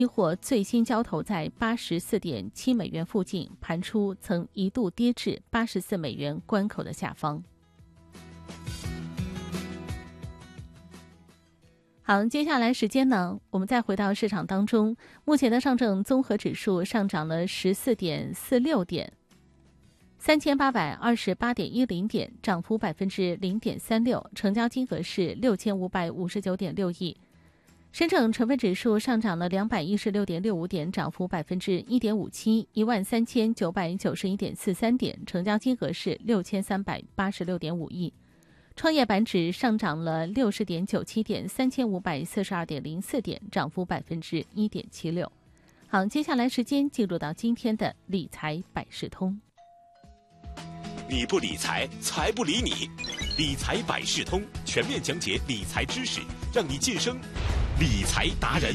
期货最新交投在84.7美元附近，盘初曾一度跌至84美元关口的下方。好，接下来时间呢，我们再回到市场当中。目前的上证综合指数上涨了14.46点，3828.10点，涨幅0.36%，成交金额是6559.6亿。深证成分指数上涨了216.65点，涨幅1.57%，13991.43点，成交金额是6386.5亿。创业板指上涨了60.97点，3542.04点，涨幅1.76%。好，接下来时间进入到今天的理财百事通。 你不理财，财不理你。理财百事通全面讲解理财知识，让你晋升理财达人。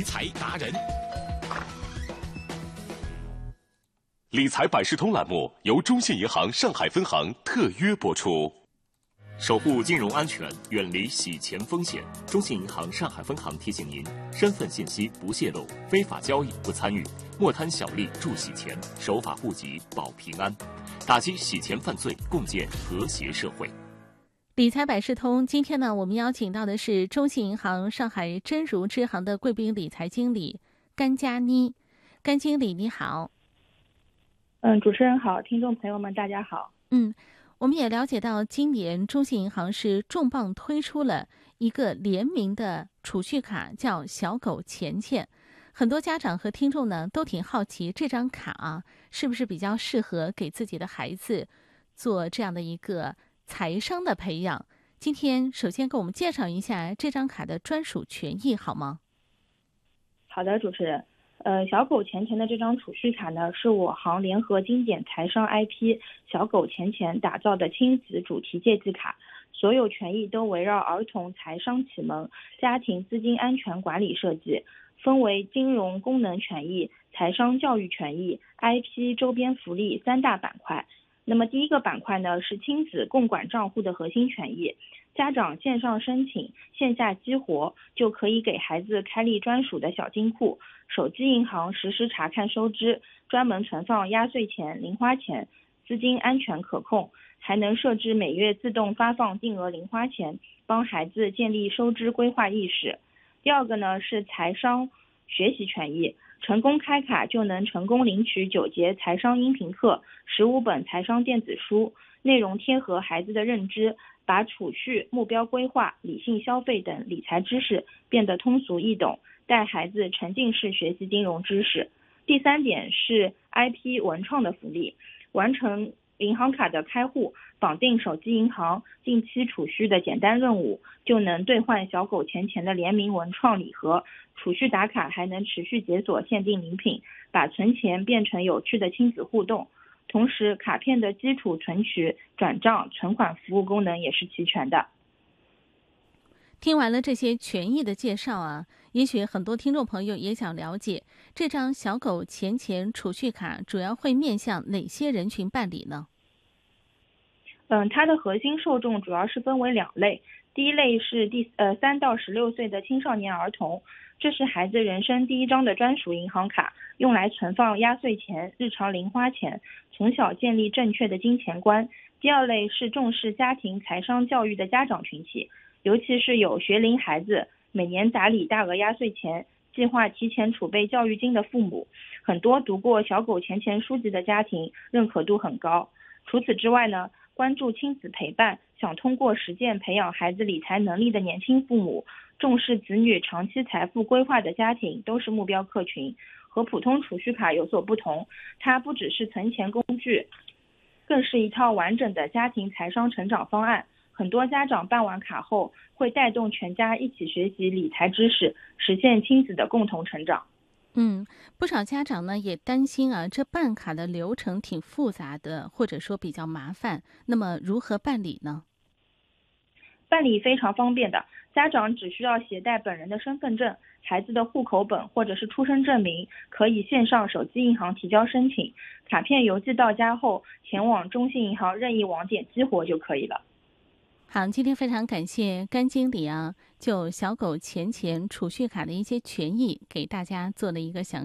理财百事通栏目由中信银行上海分行特约播出。守护金融安全，远离洗钱风险。中信银行上海分行提醒您：身份信息不泄露，非法交易不参与，莫贪小利助洗钱，守法护己保平安，打击洗钱犯罪，共建和谐社会。 理财百事通，今天呢，我们邀请到的是中信银行上海真如支行的贵宾理财经理甘佳妮。甘经理你好。 主持人好，听众朋友们大家好。 我们也了解到，今年中信银行是重磅推出了一个联名的储蓄卡，叫小狗钱钱。很多家长和听众呢都挺好奇，这张卡啊，是不是比较适合给自己的孩子做这样的一个财商的培养？今天首先给我们介绍一下这张卡的专属权益好吗？ 好的，主持人。小狗钱钱的这张储蓄卡呢，是我行联合经典财商 IP 小狗钱钱打造的亲子主题借记卡，所有权益都围绕儿童财商启蒙、家庭资金安全管理设计，分为金融功能权益、财商教育权益、IP 周边福利3大板块。那么第一个板块呢，是亲子共管账户的核心权益，家长线上申请，线下激活，就可以给孩子开立专属的小金库，手机银行实时查看收支，专门存放压岁钱、零花钱，资金安全可控，还能设置每月自动发放定额零花钱，帮孩子建立收支规划意识。第二个呢，是财商学习权益，成功开卡就能成功领取9节财商音频课、15本财商电子书，内容贴合孩子的认知，把储蓄、目标规划、理性消费等理财知识变得通俗易懂，带孩子沉浸式学习金融知识。第3点是 IP 文创的福利，完成银行卡的开户，绑定手机银行定期储蓄的简单任务，就能兑换小狗钱钱的联名文创礼盒，储蓄打卡还能持续解锁限定礼品，把存钱变成有趣的亲子互动。同时卡片的基础存取、转账、存款服务功能也是齐全的。 听完了这些权益的介绍啊，也许很多听众朋友也想了解，这张小狗钱钱储蓄卡主要会面向哪些人群办理呢？ 它的核心受众主要是分为2类，第一类是3到16岁的青少年儿童，这是孩子人生第一张的专属银行卡，用来存放压岁钱、日常零花钱，从小建立正确的金钱观。第二类是重视家庭财商教育的家长群体，尤其是有学龄孩子，每年打理大额压岁钱，计划提前储备教育金的父母，很多读过小狗钱钱书籍的家庭认可度很高。除此之外呢，关注亲子陪伴，想通过实践培养孩子理财能力的年轻父母，重视子女长期财富规划的家庭都是目标客群。和普通储蓄卡有所不同，它不只是存钱工具，更是一套完整的家庭财商成长方案。很多家长办完卡后，会带动全家一起学习理财知识，实现亲子的共同成长。 不少家长呢也担心啊，这办卡的流程挺复杂的，或者说比较麻烦。那么如何办理呢？ 办理非常方便的，家长只需要携带本人的身份证、孩子的户口本或者是出生证明，可以线上手机银行提交申请，卡片邮寄到家后，前往中信银行任意网点激活就可以了。 好，今天非常感谢甘经理就小狗钱钱储蓄卡的一些权益给大家做了一个详